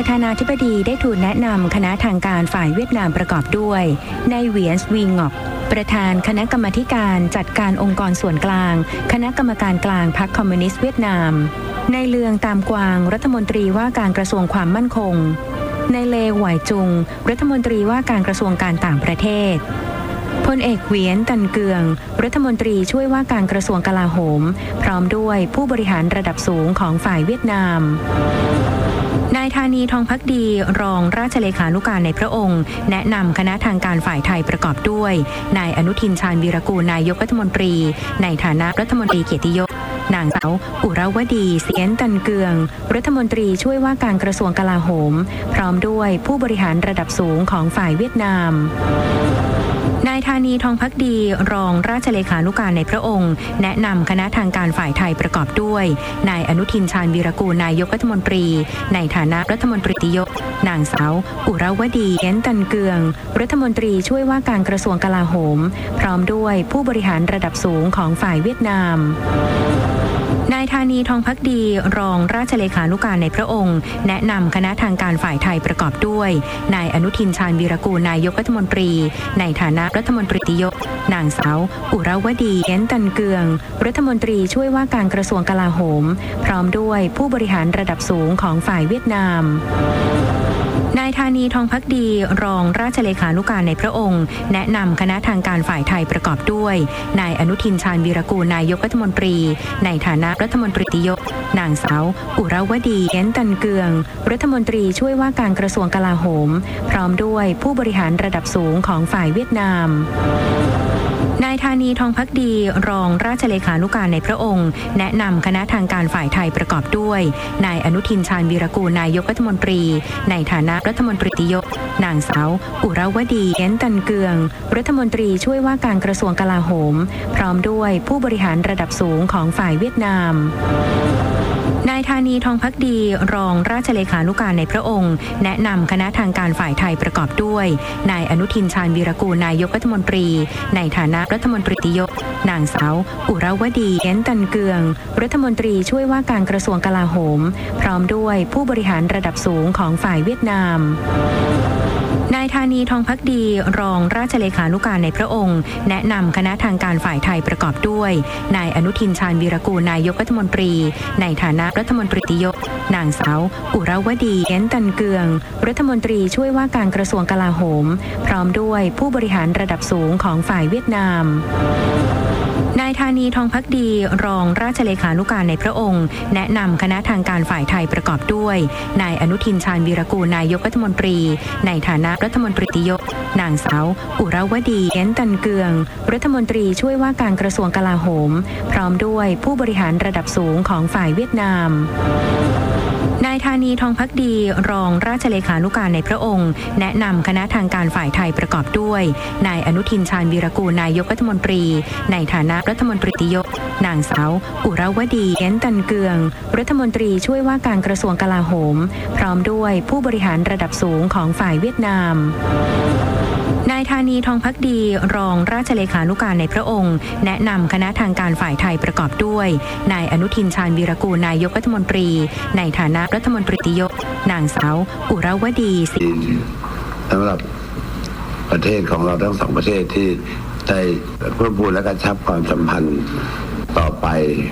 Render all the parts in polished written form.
ประธานาธิบดีได้ทูลแนะนำคณะทางการฝ่ายเวียดนามประกอบด้วยนายเหวียนส์วีงอกประธานคณะกรรมาธิการจัดการองค์กรส่วนกลางคณะกรรมการกลางพรรคคอมมิวนิสต์เวียดนามนายเลืองตามกวางรัฐมนตรีว่าการกระทรวงความมั่นคงนายเลไหวจุงรัฐมนตรีว่าการกระทรวงการต่างประเทศพลเอกเหวียนตันเกืองรัฐมนตรีช่วยว่าการกระทรวงกลาโหมพร้อมด้วยผู้บริหารระดับสูงของฝ่ายเวียดนามนายธานีทองภักดีรองราชเลขานุการในพระองค์แนะนำคณะทางการฝ่ายไทยประกอบด้วยนายอนุทินชาญวีรกูลนายกรัฐมนตรีในฐานะรัฐมนตรีเกียรติยศนางสาวอุรวดีเสียนตันเกืองรัฐมนตรีช่วยว่าการกระทรวงกลาโหมพร้อมด้วยผู้บริหารระดับสูงของฝ่ายเวียดนามนายธานีทองภักดีรองราชเลขานุการในพระองค์แนะนำคณะทางการฝ่ายไทยประกอบด้วยนายอนุทินชาญวีรกูลนายกรัฐมนตรีในฐานะรัฐมนตรีเกียรติยศนางสาวอุรวดีเสียนตันเกืองรัฐมนตรีช่วยว่าการกระทรวงกลาโหมพร้อมด้วยผู้บริหารระดับสูงของฝ่ายเวียดนามนายธานีทองภักดีรองราชเลขานุการในพระองค์แนะนำคณะทางการฝ่ายไทยประกอบด้วยนายอนุทินชาญวีรกูลนายกรัฐมนตรีในฐานะรัฐมนตรียศนางสาวอุรวดีเสียนตันเกืองรัฐมนตรีช่วยว่าการกระทรวงกลาโหมพร้อมด้วยผู้บริหารระดับสูงของฝ่ายเวียดนามนายธานีทองภักดีรองราชเลขานุการในพระองค์แนะนำคณะทางการฝ่ายไทยประกอบด้วยนายอนุทินชาญวีรกูลนายกรัฐมนตรีในฐานะรัฐมนตรียศนางสาวอุรวดีเสียนตันเกืองรัฐมนตรีช่วยว่าการกระทรวงกลาโหมพร้อมด้วยผู้บริหารระดับสูงของฝ่ายเวียดนามนายธานีทองภักดีรองราชเลขานุการในพระองค์แนะนำคณะทางการฝ่ายไทยประกอบด้วยนายอนุทินชาญวีรกูลนายกรัฐมนตรีในฐานะรัฐมนตรียศนางสาวอุรวดีเสียนตันเกืองรัฐมนตรีช่วยว่าการกระทรวงกลาโหมพร้อมด้วยผู้บริหารระดับสูงของฝ่ายเวียดนามนายธานีทองภักดีรองราชเลขานุการในพระองค์แนะนำคณะทางการฝ่ายไทยประกอบด้วยนายอนุทินชาญวีรกูลนายกรัฐมนตรีในฐานะรัฐมนตรียศนางสาวอุรวดีเสียนตันเกืองรัฐมนตรีช่วยว่าการกระทรวงกลาโหมพร้อมด้วยผู้บริหารระดับสูงของฝ่ายเวียดนามนายธานีทองภักดีรองราชเลขานุการในพระองค์แนะนำคณะทางการฝ่ายไทยประกอบด้วยนายอนุทินชาญวีรกูลนายกรัฐมนตรีในฐานะรัฐมนตรียศนางสาวอุรวดีเสียนตันเกืองรัฐมนตรีช่วยว่าการกระทรวงกลาโหมพร้อมด้วยผู้บริหารระดับสูงของฝ่ายเวียดนามนายธานีทองภักดีรองราชเลขานุการในพระองค์แนะนำคณะทางการฝ่ายไทยประกอบด้วยนายอนุทินชาญวีรกูลนายกรัฐมนตรีในฐานะรัฐมนตรียศนางสาวอุรวดีเสียนตันเกืองรัฐมนตรีช่วยว่าการกระทรวงกลาโหมพร้อมด้วยผู้บริหารระดับสูงของฝ่ายเวียดนามนายธานีทองภักดีรองราชเลขานุการในพระองค์แนะนำคณะทางการฝ่ายไทยประกอบด้วยนายอนุทินชาญวีรกูลนายกรัฐมนตรีในฐานะรัฐมนตรียศนางสาวอุรวดีเสียนตันเกืองรัฐมนตรีช่วยว่าการกระทรวงกลาโหมพร้อมด้วยผู้บริหารระดับสูงของฝ่ายเวียดนามนายธานีทองภักดีรองราชเลขานุการในพระองค์แนะนำคณะทางการฝ่ายไทยประกอบด้วยนายอนุทินชาญวีรกูลนายกรัฐมนตรีในฐานะรัฐมนตรียศนางสาวอุรวดีสำหรับประเทศของเราทั้งสองประเทศที่ได้เพิ่มพูนและกระชับความสัมพันธ์ต่อไป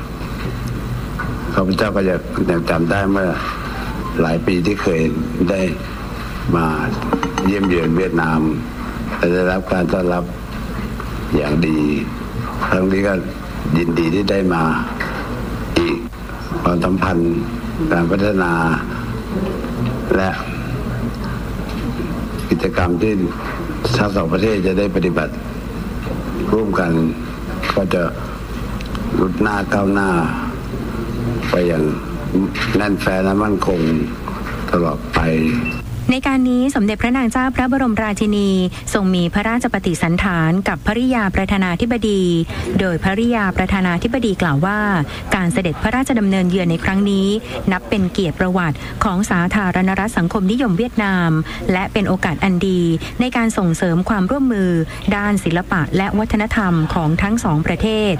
ข้าพเจ้าก็ยังจำได้เมื่อหลายปีที่เคยได้มาเยี่ยมเยือนเวียดนามและได้รับการต้อนรับอย่างดีครั้งนี้ก็ยินดีที่ได้มาอีกความสัมพันธ์การพัฒนาและกิจกรรมที่ทั้งสองประเทศจะได้ปฏิบัติร่วมกันก็จะรุดหน้าก้าวหน้าไปอย่างแน่นแฟ้นและมั่นคงตลอดไปในการนี้สมเด็จพระนางเจ้าพระบรมราชินีทรงมีพระราชปฏิสันถานกับภริยาประธานาธิบดีโดยภริยาประธานาธิบดีกล่าวว่าการเสด็จพระราชดำเนินเยือนในครั้งนี้นับเป็นเกียรติประวัติของสาธารณรัฐสังคมนิยมเวียดนามและเป็นโอกาสอันดีในการส่งเสริมความร่วมมือด้านศิลปะและวัฒนธรรมของทั้งสองประเทศ